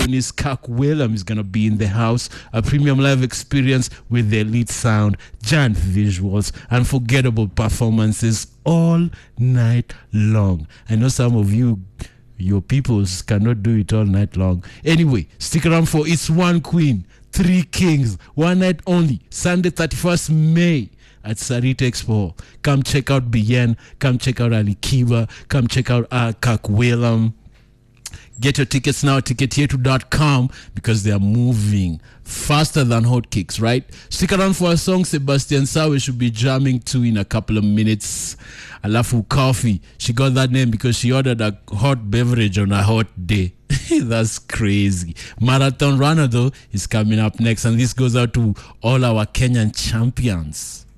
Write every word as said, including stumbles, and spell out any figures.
saxophonist Kirk Whalum is going to be in the house. A premium live experience with the elite sound, giant visuals, unforgettable performances all night long. I know some of you, your peoples, cannot do it all night long. Anyway, stick around for It's One Queen, Three Kings, one night only, Sunday thirty-first May. At Sarit Expo. Come check out Bien, come check out Ali Kiba, come check out uh, Kirk Whalum. Get your tickets now at ticket yetu dot com because they are moving faster than hotcakes, right? Stick around for a song Sebastian Sawe should be jamming to in a couple of minutes. Alafu Coffee. She got that name because she ordered a hot beverage on a hot day. That's crazy. Marathon Runner, though, is coming up next. And this goes out to all our Kenyan champions.